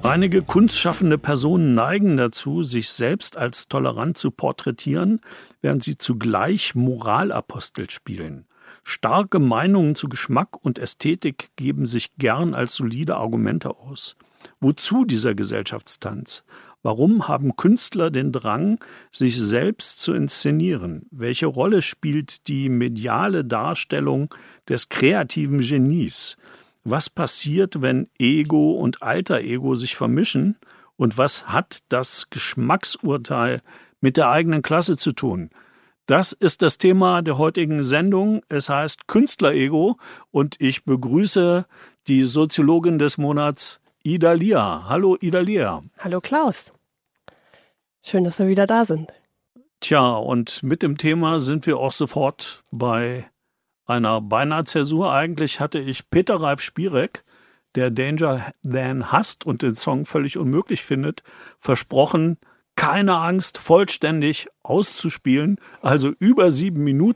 Einige kunstschaffende Personen neigen dazu, sich selbst als tolerant zu porträtieren, während sie zugleich Moralapostel spielen. Starke Meinungen zu Geschmack und Ästhetik geben sich gern als solide Argumente aus. Wozu dieser Gesellschaftstanz? Warum haben Künstler den Drang, sich selbst zu inszenieren? Welche Rolle spielt die mediale Darstellung des kreativen Genies? Was passiert, wenn Ego und Alter Ego sich vermischen? Und was hat das Geschmacksurteil mit der eigenen Klasse zu tun? Das ist das Thema der heutigen Sendung. Es heißt Künstlerego und ich begrüße die Soziologin des Monats, Ida Lier. Hallo Ida Lier. Hallo Klaus. Schön, dass wir wieder da sind. Tja, und mit dem Thema sind wir auch sofort bei einer Beinahe-Zäsur. Eigentlich hatte ich Peter Ralf Spierek, der Danger Dan hasst und den Song völlig unmöglich findet, versprochen, keine Angst, vollständig auszuspielen, also über 7 Minuten.